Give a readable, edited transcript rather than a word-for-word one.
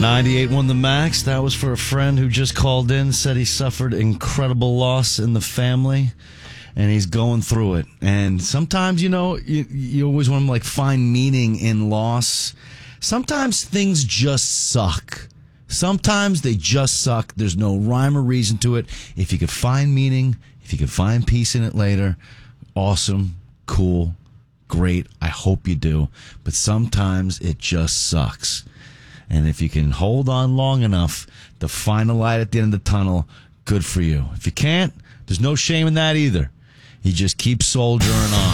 98 won the max. That was for a friend who just called in, said he suffered incredible loss in the family, and he's going through it. And sometimes, you always want to find meaning in loss. Sometimes things just suck. Sometimes they just suck. There's no rhyme or reason to it. If you could find meaning, if you could find peace in it later, awesome, cool, great. I hope you do. But sometimes it just sucks. And if you can hold on long enough to find a light at the end of the tunnel, good for you. If you can't, there's no shame in that either. You just keep soldiering on.